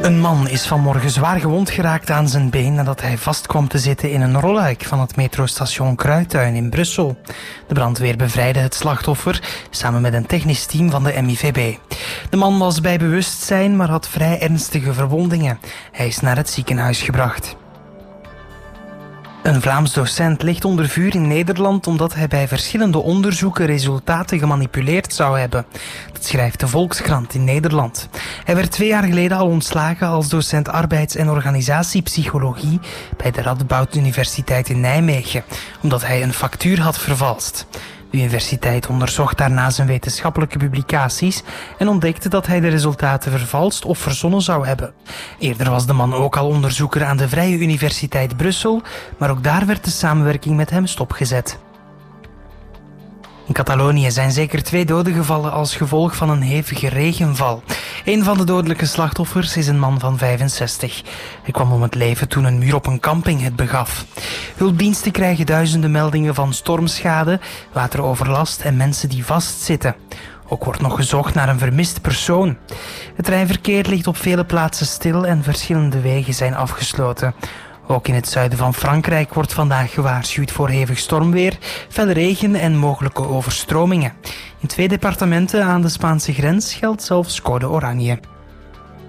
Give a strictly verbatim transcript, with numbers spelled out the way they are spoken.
Een man is vanmorgen zwaar gewond geraakt aan zijn been nadat hij vast kwam te zitten in een rolluik van het metrostation Kruittuin in Brussel. De brandweer bevrijdde het slachtoffer samen met een technisch team van de M I V B. De man was bij bewustzijn, maar had vrij ernstige verwondingen. Hij is naar het ziekenhuis gebracht. Een Vlaams docent ligt onder vuur in Nederland omdat hij bij verschillende onderzoeken resultaten gemanipuleerd zou hebben. Dat schrijft de Volkskrant in Nederland. Hij werd twee jaar geleden al ontslagen als docent arbeids- en organisatiepsychologie bij de Radboud Universiteit in Nijmegen, omdat hij een factuur had vervalst. De universiteit onderzocht daarna zijn wetenschappelijke publicaties en ontdekte dat hij de resultaten vervalst of verzonnen zou hebben. Eerder was de man ook al onderzoeker aan de Vrije Universiteit Brussel, maar ook daar werd de samenwerking met hem stopgezet. In Catalonië zijn zeker twee doden gevallen als gevolg van een hevige regenval. Een van de dodelijke slachtoffers is een man van vijfenzestig. Hij kwam om het leven toen een muur op een camping het begaf. Hulpdiensten krijgen duizenden meldingen van stormschade, wateroverlast en mensen die vastzitten. Ook wordt nog gezocht naar een vermist persoon. Het treinverkeer ligt op vele plaatsen stil en verschillende wegen zijn afgesloten. Ook in het zuiden van Frankrijk wordt vandaag gewaarschuwd voor hevig stormweer, felle regen en mogelijke overstromingen. In twee departementen aan de Spaanse grens geldt zelfs code oranje.